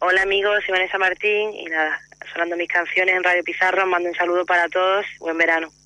Hola amigos, soy Vanessa Martín y nada, sonando mis canciones en Radio Pizarro, os mando un saludo para todos, buen verano.